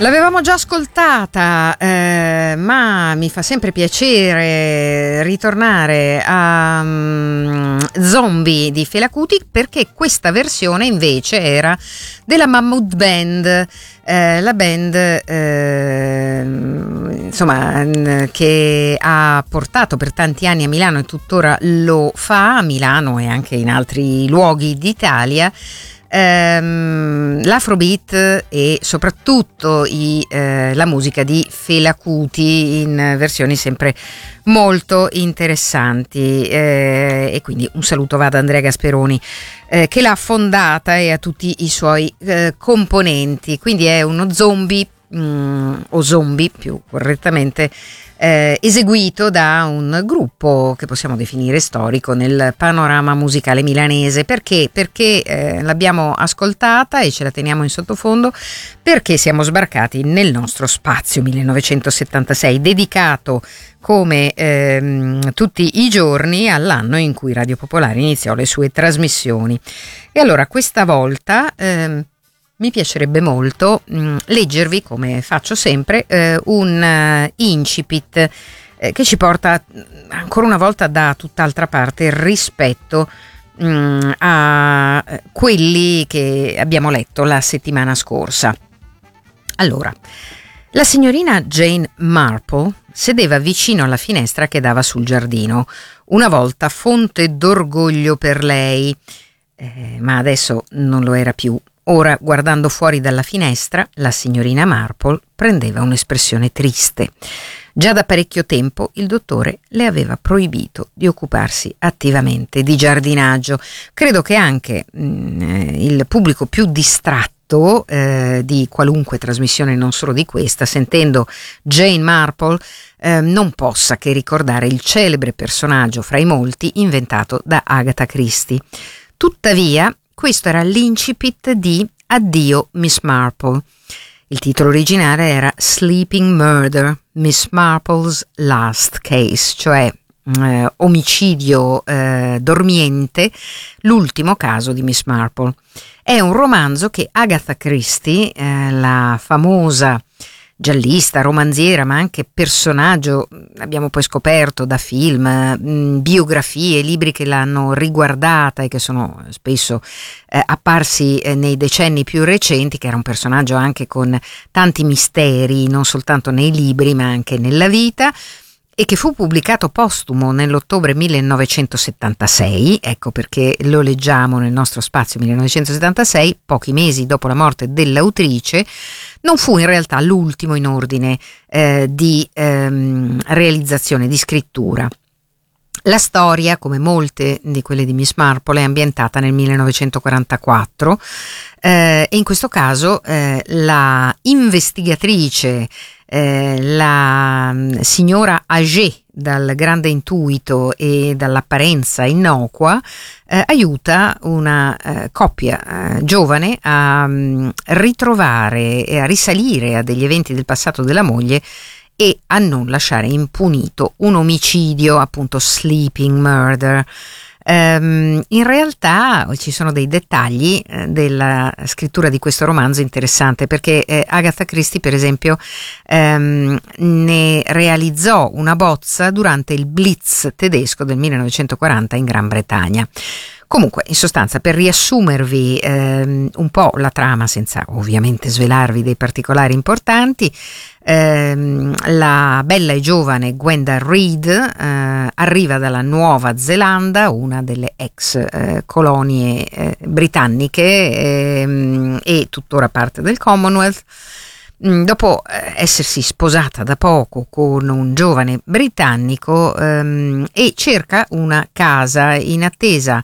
L'avevamo già ascoltata, ma mi fa sempre piacere ritornare a Zombie di Fela Kuti, perché questa versione invece era della Mahmood Band, la band insomma che ha portato per tanti anni a Milano e tuttora lo fa a Milano e anche in altri luoghi d'Italia, l'afrobeat e soprattutto la musica di Fela Kuti in versioni sempre molto interessanti, e quindi un saluto va ad Andrea Gasperoni, che l'ha fondata, e a tutti i suoi componenti. Quindi è uno zombie, o zombie più correttamente, eseguito da un gruppo che possiamo definire storico nel panorama musicale milanese. Perché l'abbiamo ascoltata e ce la teniamo in sottofondo, perché siamo sbarcati nel nostro spazio 1976, dedicato come tutti i giorni all'anno in cui Radio Popolare iniziò le sue trasmissioni. E allora questa volta mi piacerebbe molto leggervi, come faccio sempre, un incipit che ci porta ancora una volta da tutt'altra parte rispetto a quelli che abbiamo letto la settimana scorsa. Allora, la signorina Jane Marple sedeva vicino alla finestra che dava sul giardino, una volta fonte d'orgoglio per lei, ma adesso non lo era più. Ora, guardando fuori dalla finestra, la signorina Marple prendeva un'espressione triste. Già da parecchio tempo il dottore le aveva proibito di occuparsi attivamente di giardinaggio. Credo che anche il pubblico più distratto di qualunque trasmissione, non solo di questa, sentendo Jane Marple, non possa che ricordare il celebre personaggio fra i molti inventato da Agatha Christie. Tuttavia, questo era l'incipit di Addio Miss Marple. Il titolo originale era Sleeping Murder, Miss Marple's Last Case, cioè omicidio dormiente, l'ultimo caso di Miss Marple. È un romanzo che Agatha Christie, la famosa giallista, romanziera, ma anche personaggio, abbiamo poi scoperto da film, biografie, libri che l'hanno riguardata e che sono spesso apparsi nei decenni più recenti, che era un personaggio anche con tanti misteri, non soltanto nei libri ma anche nella vita, e che fu pubblicato postumo nell'ottobre 1976, ecco perché lo leggiamo nel nostro spazio 1976, pochi mesi dopo la morte dell'autrice. Non fu in realtà l'ultimo in ordine di realizzazione, di scrittura. La storia, come molte di quelle di Miss Marple, è ambientata nel 1944 e in questo caso la investigatrice, la signora Agé, dal grande intuito e dall'apparenza innocua, aiuta una coppia giovane a ritrovare e a risalire a degli eventi del passato della moglie e a non lasciare impunito un omicidio, appunto sleeping murder. In realtà ci sono dei dettagli della scrittura di questo romanzo interessante, perché Agatha Christie, per esempio, ne realizzò una bozza durante il Blitz tedesco del 1940 in Gran Bretagna. Comunque, in sostanza, per riassumervi un po' la trama, senza ovviamente svelarvi dei particolari importanti, la bella e giovane Gwenda Reed arriva dalla Nuova Zelanda, una delle ex colonie britanniche e tuttora parte del Commonwealth. Dopo essersi sposata da poco con un giovane britannico, e cerca una casa in attesa